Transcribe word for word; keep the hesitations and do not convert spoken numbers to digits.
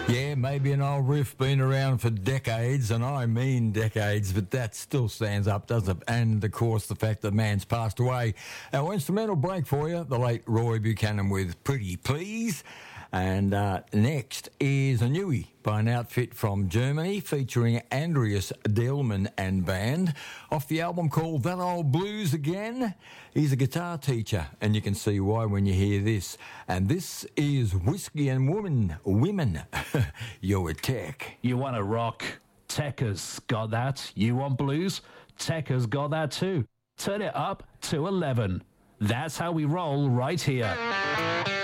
Yeah, maybe an old riff been around for decades, and I mean decades, but that still stands up, doesn't it? And, of course, the fact that man's passed away. Our instrumental break for you, the late Roy Buchanan with Pretty Please. And uh, next is a newie by an outfit from Germany featuring Andreas Delman and band off the album called That Old Blues Again. He's a guitar teacher, and you can see why when you hear this. And this is Whiskey and Woman, Women, Your Tech. You want to rock? Tekka's got that. You want blues? Tekka's got that too. Turn it up to eleven. That's how we roll right here.